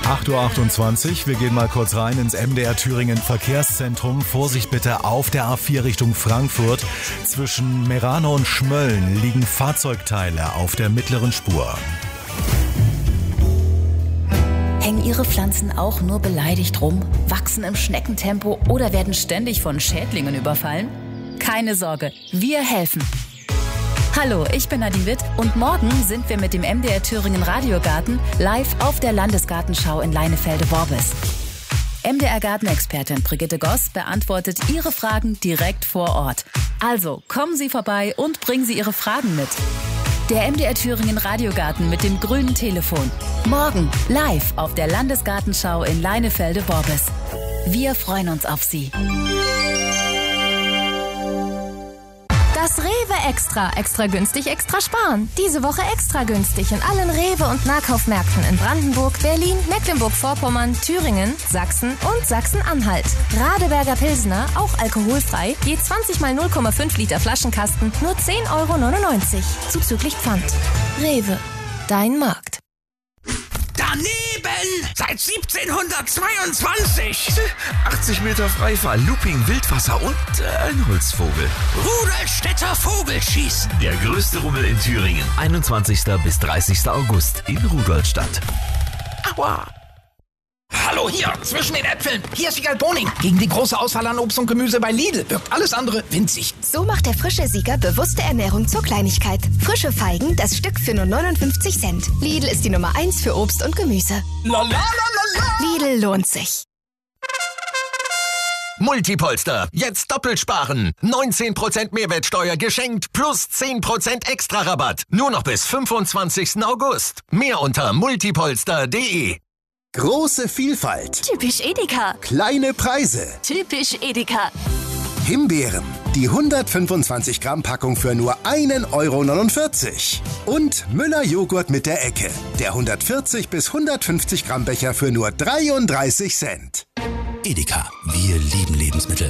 8.28 Uhr, wir gehen mal kurz rein ins MDR Thüringen Verkehrszentrum. Vorsicht bitte auf der A4 Richtung Frankfurt. Zwischen Meranau und Schmölln liegen Fahrzeugteile auf der mittleren Spur. Hängen Ihre Pflanzen auch nur beleidigt rum, wachsen im Schneckentempo oder werden ständig von Schädlingen überfallen? Keine Sorge, wir helfen. Hallo, ich bin Nadine Witt und morgen sind wir mit dem MDR Thüringen Radiogarten live auf der Landesgartenschau in Leinefelde-Worbis. MDR Gartenexpertin Brigitte Goss beantwortet Ihre Fragen direkt vor Ort. Also kommen Sie vorbei und bringen Sie Ihre Fragen mit. Der MDR Thüringen Radiogarten mit dem grünen Telefon. Morgen live auf der Landesgartenschau in Leinefelde-Worbis. Wir freuen uns auf Sie. Das Rewe Extra. Extra günstig, extra sparen. Diese Woche extra günstig in allen Rewe- und Nahkaufmärkten in Brandenburg, Berlin, Mecklenburg-Vorpommern, Thüringen, Sachsen und Sachsen-Anhalt. Radeberger Pilsner, auch alkoholfrei, je 20 mal 0,5 Liter Flaschenkasten, nur 10,99 €. Zuzüglich Pfand. Rewe. Dein Markt. Daneben! Seit 1722! 80 Meter Freifall, Looping, Wildwasser und ein Holzvogel. Rudolstädter Vogelschießen! Der größte Rummel in Thüringen. 21. bis 30. August in Rudolstadt. Aua! Hallo, hier, zwischen den Äpfeln. Hier ist Wiegald Boning. Gegen die große Auswahl an Obst und Gemüse bei Lidl wirkt alles andere winzig. So macht der frische Sieger bewusste Ernährung zur Kleinigkeit. Frische Feigen, das Stück für nur 59 Cent. Lidl ist die Nummer 1 für Obst und Gemüse. La la la la la. Lidl lohnt sich. Multipolster, jetzt doppelt sparen. 19% Mehrwertsteuer geschenkt plus 10% extra Rabatt. Nur noch bis 25. August. Mehr unter multipolster.de. Große Vielfalt. Typisch Edeka. Kleine Preise. Typisch Edeka. Himbeeren. Die 125 Gramm Packung für nur 1,49 €. Und Müller Joghurt mit der Ecke. Der 140 bis 150 Gramm Becher für nur 33 Cent. Edeka. Wir lieben Lebensmittel.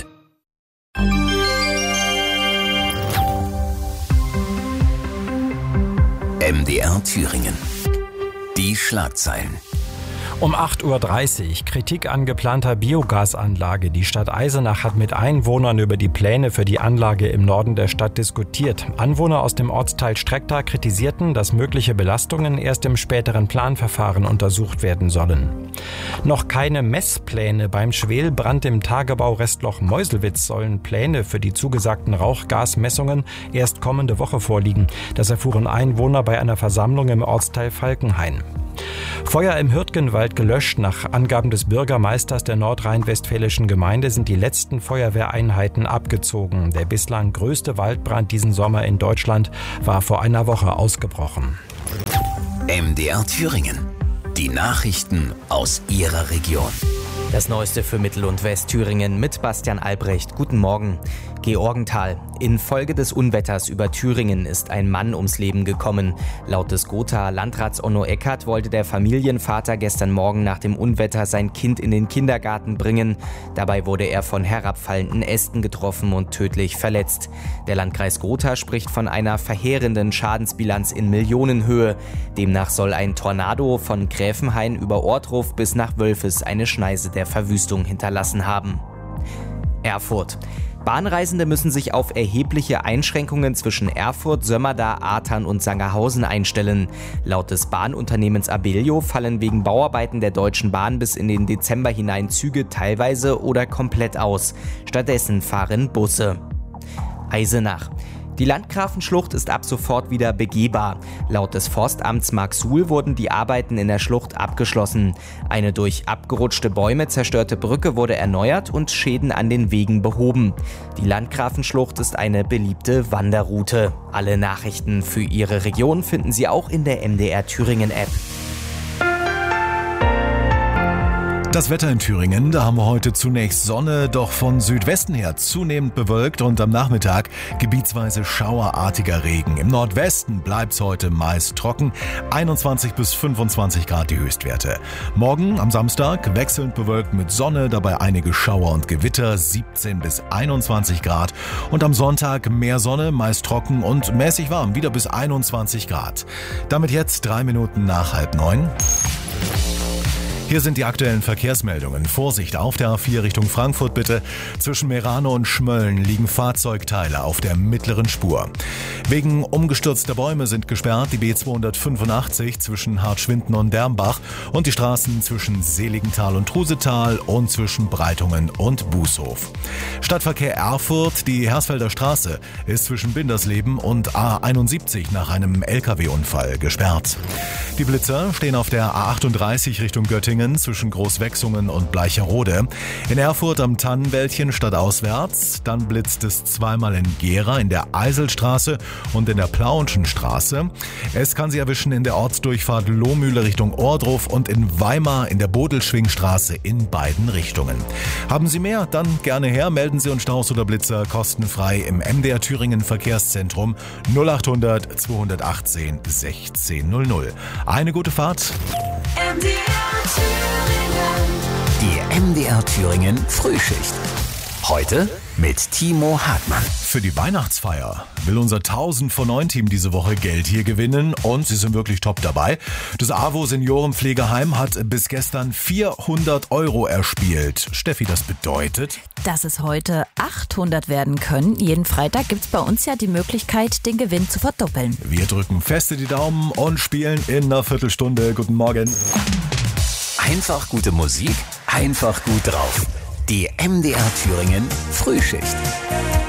MDR Thüringen. Die Schlagzeilen. Um 8.30 Uhr Kritik an geplanter Biogasanlage. Die Stadt Eisenach hat mit Einwohnern über die Pläne für die Anlage im Norden der Stadt diskutiert. Anwohner aus dem Ortsteil Streckta kritisierten, dass mögliche Belastungen erst im späteren Planverfahren untersucht werden sollen. Noch keine Messpläne beim Schwelbrand im Tagebau Restloch Meuselwitz sollen Pläne für die zugesagten Rauchgasmessungen erst kommende Woche vorliegen. Das erfuhren Einwohner bei einer Versammlung im Ortsteil Falkenhain. Feuer im Hürtgenwald gelöscht. Nach Angaben des Bürgermeisters der nordrhein-westfälischen Gemeinde sind die letzten Feuerwehreinheiten abgezogen. Der bislang größte Waldbrand diesen Sommer in Deutschland war vor einer Woche ausgebrochen. MDR Thüringen. Die Nachrichten aus Ihrer Region. Das Neueste für Mittel- und Westthüringen mit Bastian Albrecht. Guten Morgen. Georgenthal. Infolge des Unwetters über Thüringen ist ein Mann ums Leben gekommen. Laut des Gothaer Landrats Onno Eckert wollte der Familienvater gestern Morgen nach dem Unwetter sein Kind in den Kindergarten bringen. Dabei wurde er von herabfallenden Ästen getroffen und tödlich verletzt. Der Landkreis Gotha spricht von einer verheerenden Schadensbilanz in Millionenhöhe. Demnach soll ein Tornado von Gräfenhain über Ortruf bis nach Wölfes eine Schneise der Verwüstung hinterlassen haben. Erfurt. Bahnreisende müssen sich auf erhebliche Einschränkungen zwischen Erfurt, Sömmerda, Ahrtal und Sangerhausen einstellen. Laut des Bahnunternehmens Abellio fallen wegen Bauarbeiten der Deutschen Bahn bis in den Dezember hinein Züge teilweise oder komplett aus. Stattdessen fahren Busse. Eisenach. Die Landgrafenschlucht ist ab sofort wieder begehbar. Laut des Forstamts Marksuhl wurden die Arbeiten in der Schlucht abgeschlossen. Eine durch abgerutschte Bäume zerstörte Brücke wurde erneuert und Schäden an den Wegen behoben. Die Landgrafenschlucht ist eine beliebte Wanderroute. Alle Nachrichten für Ihre Region finden Sie auch in der MDR Thüringen App. Das Wetter in Thüringen, da haben wir heute zunächst Sonne, doch von Südwesten her zunehmend bewölkt und am Nachmittag gebietsweise schauerartiger Regen. Im Nordwesten bleibt's heute meist trocken, 21 bis 25 Grad die Höchstwerte. Morgen am Samstag wechselnd bewölkt mit Sonne, dabei einige Schauer und Gewitter, 17 bis 21 Grad. Und am Sonntag mehr Sonne, meist trocken und mäßig warm, wieder bis 21 Grad. Damit jetzt 3 Minuten nach 8:30. Hier sind die aktuellen Verkehrsmeldungen. Vorsicht auf der A4 Richtung Frankfurt bitte. Zwischen Merano und Schmölln liegen Fahrzeugteile auf der mittleren Spur. Wegen umgestürzter Bäume sind gesperrt die B285 zwischen Hartschwinden und Dermbach und die Straßen zwischen Seligenthal und Trusetal und zwischen Breitungen und Bußhof. Stadtverkehr Erfurt, die Hersfelder Straße ist zwischen Bindersleben und A71 nach einem LKW-Unfall gesperrt. Die Blitzer stehen auf der A38 Richtung Göttingen zwischen Großwechsungen und Bleicherode. In Erfurt am Tannenwäldchen stadtauswärts. Dann blitzt es zweimal in Gera in der Eiselstraße und in der Plauenschen Straße. Es kann Sie erwischen in der Ortsdurchfahrt Lohmühle Richtung Ohrdruf und in Weimar in der Bodelschwingstraße in beiden Richtungen. Haben Sie mehr? Dann gerne her. Melden Sie uns Staus oder Blitzer kostenfrei im MDR Thüringen Verkehrszentrum 0800 218 1600. Eine gute Fahrt. Die MDR Thüringen Frühschicht. Heute mit Timo Hartmann. Für die Weihnachtsfeier will unser 1000 vor 9 Team diese Woche Geld hier gewinnen und sie sind wirklich top dabei. Das AWO Seniorenpflegeheim hat bis gestern 400 € erspielt. Steffi, das bedeutet? Dass es heute 800 werden können. Jeden Freitag gibt's bei uns ja die Möglichkeit, den Gewinn zu verdoppeln. Wir drücken feste die Daumen und spielen in einer Viertelstunde. Guten Morgen. Einfach gute Musik, einfach gut drauf. Die MDR Thüringen Frühschicht.